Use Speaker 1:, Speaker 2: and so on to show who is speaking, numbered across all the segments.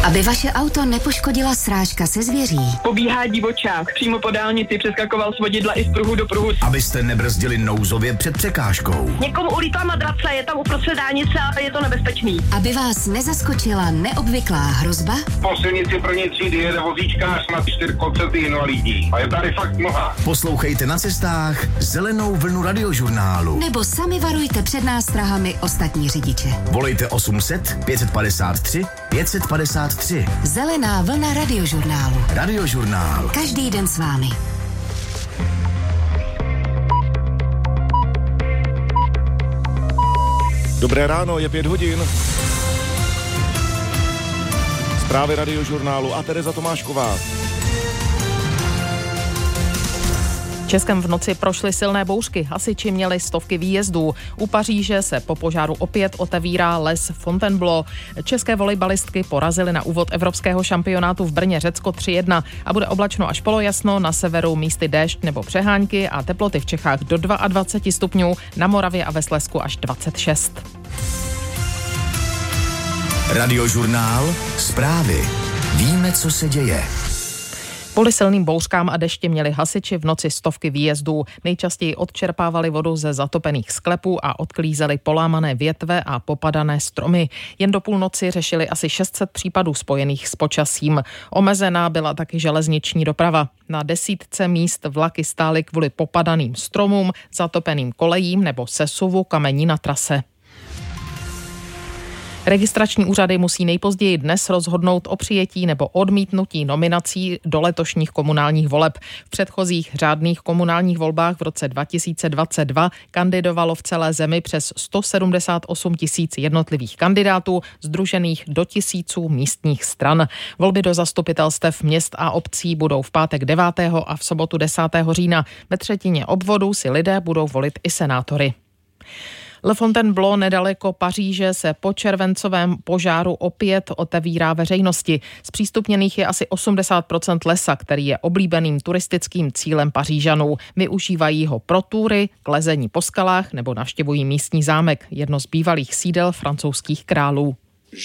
Speaker 1: Aby vaše auto nepoškodila srážka se zvěří.
Speaker 2: Pobíhá divočák, přímo po dálnici přeskakoval z vodidla i z pruhu do pruhu.
Speaker 3: Abyste nebrzdili nouzově před překážkou.
Speaker 2: Někomu ulítla madrace, je tam uprostřed dálnice a je to nebezpečný.
Speaker 1: Aby vás nezaskočila neobvyklá hrozba.
Speaker 4: Po silnici první třídy jede vozíčkář na 4 invalidní. A je tady fakt mnoha.
Speaker 3: Poslouchejte na cestách Zelenou vlnu radiožurnálu.
Speaker 1: Nebo sami varujte před nástrahami ostatní řidiče.
Speaker 3: Volejte 800 553 553.
Speaker 1: Zelená vlna radiožurnálu.
Speaker 3: Radiožurnál.
Speaker 1: Každý den s vámi.
Speaker 5: Dobré ráno, je 5 hodin. Zprávy radiožurnálu a Tereza Tomášková.
Speaker 6: Českem v noci prošly silné bouřky, hasiči měli stovky výjezdů. U Paříže se po požáru opět otevírá les Fontainebleau. České volejbalistky porazily na úvod evropského šampionátu v Brně Řecko 3-1 a bude oblačno až polojasno, na severu místy déšť nebo přehánky a teploty v Čechách do 22 stupňů, na Moravě a ve Slezsku až 26.
Speaker 3: Radiožurnál. Zprávy. Víme, co se děje.
Speaker 6: Kvůli silným bouřkám a dešti měli hasiči v noci stovky výjezdů. Nejčastěji odčerpávali vodu ze zatopených sklepů a odklízeli polámané větve a popadané stromy. Jen do půlnoci řešili asi 600 případů spojených s počasím. Omezená byla taky železniční doprava. Na desítce míst vlaky stály kvůli popadaným stromům, zatopeným kolejím nebo sesuvu kamení na trase. Registrační úřady musí nejpozději dnes rozhodnout o přijetí nebo odmítnutí nominací do letošních komunálních voleb. V předchozích řádných komunálních volbách v roce 2022 kandidovalo v celé zemi přes 178 000 jednotlivých kandidátů, sdružených do tisíců místních stran. Volby do zastupitelstev měst a obcí budou v pátek 9. a v sobotu 10. října. Ve třetině obvodů si lidé budou volit i senátory. Le Fontainebleau nedaleko Paříže se po červencovém požáru opět otevírá veřejnosti. Zpřístupněných je asi 80% lesa, který je oblíbeným turistickým cílem Pařížanů. Využívají ho pro túry, k lezení po skalách nebo navštěvují místní zámek, jedno z bývalých sídel francouzských králů.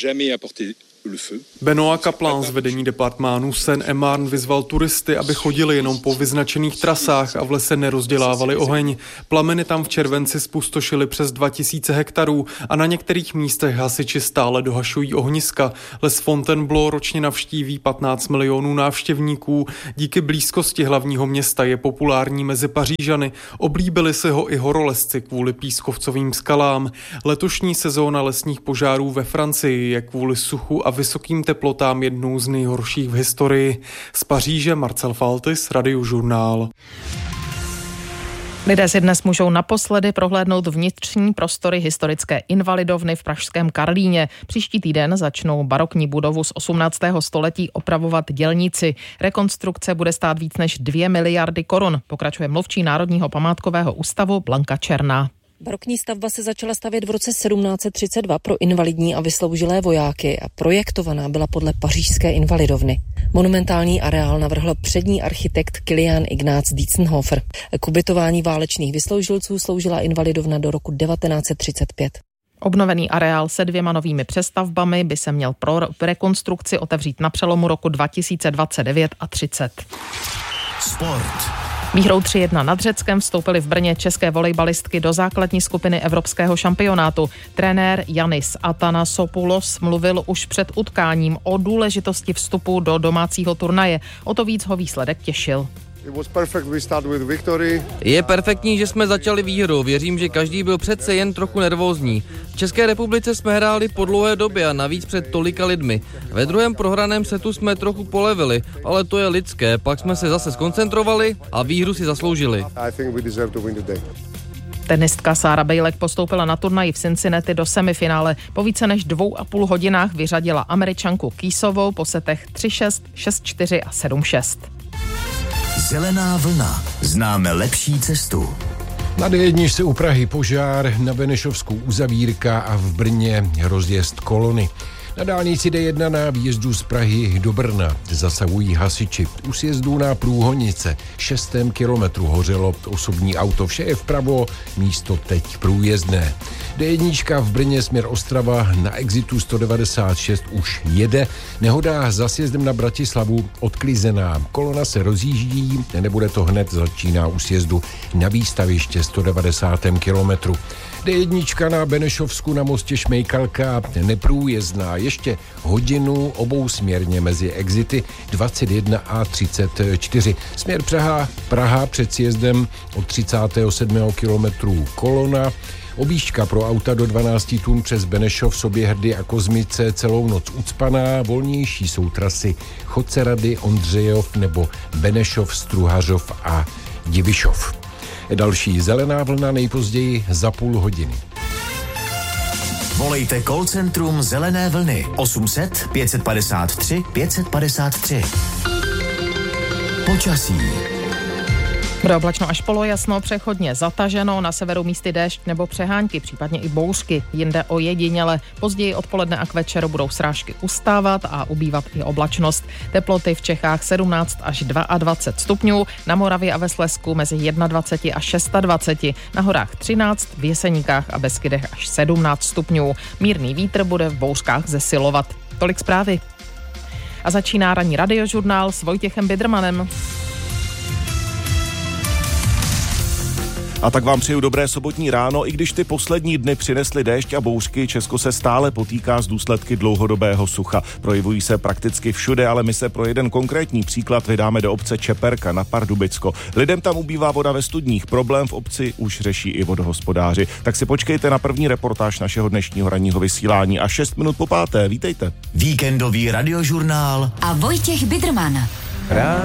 Speaker 7: Benoît Kaplan z vedení departmánu Seine-et-Marne vyzval turisty, aby chodili jenom po vyznačených trasách a v lese nerozdělávali oheň. Plameny tam v červenci spustošily přes 2000 hektarů a na některých místech hasiči stále dohašují ohniska. Les Fontainebleau ročně navštíví 15 milionů návštěvníků. Díky blízkosti hlavního města je populární mezi Pařížany. Oblíbili si ho i horolezci kvůli pískovcovým skalám. Letošní sezóna lesních požárů ve Francii je kvůli suchu a vysokým teplotám jednou z nejhorších v historii. Z Paříže Marcel Faltis, Radiožurnál.
Speaker 6: Lidé si dnes můžou naposledy prohlédnout vnitřní prostory historické invalidovny v pražském Karlíně. Příští týden začnou barokní budovu z 18. století opravovat dělníci. Rekonstrukce bude stát víc než 2 miliardy korun, pokračuje mluvčí Národního památkového ústavu Blanka Černá.
Speaker 8: Barokní stavba se začala stavět v roce 1732 pro invalidní a vysloužilé vojáky a projektovaná byla podle pařížské invalidovny. Monumentální areál navrhl přední architekt Kilian Ignác Dietzenhofer. K ubytování válečných vysloužilců sloužila invalidovna do roku 1935.
Speaker 6: Obnovený areál se 2 novými přestavbami by se měl pro rekonstrukci otevřít na přelomu roku 2029 a 30.
Speaker 3: Sport.
Speaker 6: Výhrou 3-1 nad Řeckem vstoupily v Brně české volejbalistky do základní skupiny evropského šampionátu. Trenér Yannis Athanasopoulos mluvil už před utkáním o důležitosti vstupu do domácího turnaje. O to víc ho výsledek těšil.
Speaker 9: Je perfektní, že jsme začali výhrou. Věřím, že každý byl přece jen trochu nervózní. V České republice jsme hráli po dlouhé době a navíc před tolika lidmi. Ve druhém prohraném setu jsme trochu polevili, ale to je lidské. Pak jsme se zase skoncentrovali a výhru si zasloužili.
Speaker 6: Tenistka Sára Bejlek postoupila na turnaji v Cincinnati do semifinále. Po více než 2,5 hodinách vyřadila Američanku Kýsovou po setech 3-6, 6-4 a 7-6.
Speaker 3: Zelená vlna. Známe lepší cestu.
Speaker 10: Na D1 u Prahy požár, na Benešovsku uzavírka a v Brně rozjezd kolony. Na dálnici D1 na výjezdu z Prahy do Brna zasahují hasiči. U sjezdu na Průhonice 6. kilometru hořelo osobní auto. Vše je vpravo, místo teď průjezdné. D1 v Brně směr Ostrava na exitu 196 už jede. Nehoda za sjezdem na Bratislavu odklizená. Kolona se rozjíždí, nebude to hned, začíná u sjezdu na výstaviště 190. kilometru. D1 na Benešovsku na mostě Šmejkalka neprůjezdná. Ještě hodinu obousměrně mezi exity 21 a 34. Směr Praha před sjezdem od 37. kilometru kolona. Objížďka pro auta do 12 tun přes Benešov, Soběhrdy a Kozmice celou noc ucpaná. Volnější jsou trasy Chodcerady, Ondřejov nebo Benešov, Struhařov a Divišov. Další zelená vlna nejpozději za půl hodiny.
Speaker 3: Volejte call centrum Zelené vlny 800 553 553. Počasí.
Speaker 6: Bude oblačno až polojasno, přechodně zataženo, na severu místy déšť nebo přehánky, případně i bouřky. Jinde ojediněle. Později odpoledne a k večeru budou srážky ustávat a ubývat i oblačnost. Teploty v Čechách 17 až 22 stupňů, na Moravě a ve Slezsku mezi 21 a 26, na horách 13, v Jeseníkách a Beskydech až 17 stupňů. Mírný vítr bude v bouřkách zesilovat. Tolik zprávy. A začíná ranní radiožurnál s Vojtěchem Bidrmanem.
Speaker 5: A tak vám přeju dobré sobotní ráno. I když ty poslední dny přinesly déšť a bouřky, Česko se stále potýká s důsledky dlouhodobého sucha. Projevují se prakticky všude, ale my se pro jeden konkrétní příklad vydáme do obce Čeperka na Pardubicko. Lidem tam ubývá voda ve studních. Problém v obci už řeší i vodohospodáři. Tak si počkejte na první reportáž našeho dnešního ranního vysílání a 6 minut po 5. Vítejte.
Speaker 3: Víkendový radiožurnál
Speaker 1: a Vojtěch Bidrman.